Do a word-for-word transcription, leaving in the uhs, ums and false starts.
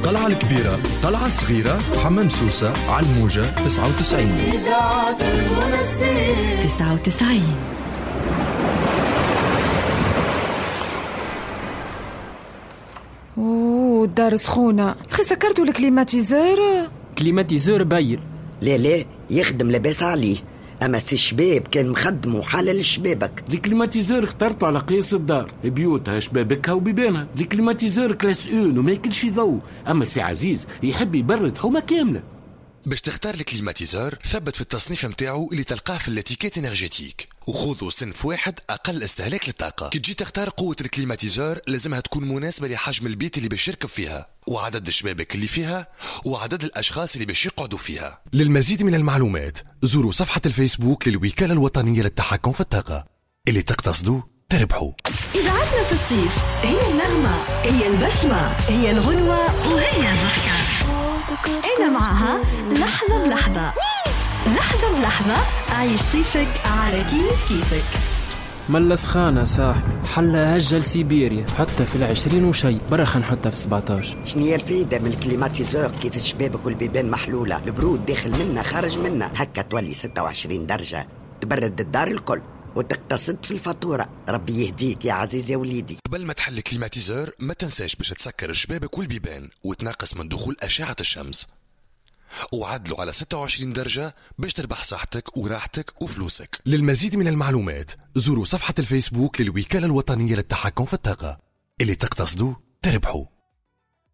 القلعة الكبيرة، قلعة صغيرة، حمام سوسة، على الموجة تسعة وتسعين تسعة وتسعين. اوه الدار سخونة، خي سكرتوا الكليماتيزور؟ كليماتيزور باين. لا لا يخدم لاباس عليه، اما سي الشباب كان مخدم وحلل الشبابك. الكليماتيزور اخترته على قياس الدار، بيوتها شبابكها وبيبانها. الكليماتيزور كلاس اون وما ياكلش ضوء، اما سي عزيز يحب يبرد حومه كامله. باش تختار الكليماتيزور ثبت في التصنيف متاعو اللي تلقاه في الاتيكيت انرجيتيك، وخذوا صنف واحد اقل استهلاك للطاقه. كي تجي تختار قوه الكليماتيزور لازمها تكون مناسبه لحجم البيت اللي باش يركب فيها، وعدد الشبابك اللي فيها، وعدد الاشخاص اللي باش يقعدوا فيها. للمزيد من المعلومات زوروا صفحه الفيسبوك للوكاله الوطنيه للتحكم في الطاقه. اللي تقتصدوا تربحوا. إذاعتنا في الصيف هي النغمة، هي البسمة، هي الغنوة، وهي الضحكة. أنا معها لحظة بلحظة، لحظة بلحظة، عيش صيفك على كيف كيفك. ملا سخانة صاحبي، حلا هجة لسيبيريا حتى في العشرين وشي، برا خنحطها في سبعتاش. شنية الفايدة من الكليماتيزور كيف الشبابك والبيبان محلولة، البرود داخل منا خارج منا، هكا تولي ستة وعشرين درجة تبرد الدار الكل وتقتصد في الفاتورة. ربي يهديك يا عزيز يا وليدي. قبل ما تحل الكليماتيزور ما تنساش باش تسكر الشبابك والبيبان وتنقص من دخول أشعة الشمس، وعدلوا على ستة وعشرين درجة باش تربح صحتك وراحتك وفلوسك. للمزيد من المعلومات زوروا صفحة الفيسبوك للوكالة الوطنية للتحكم في الطاقة. اللي تقتصدوا تربحوا.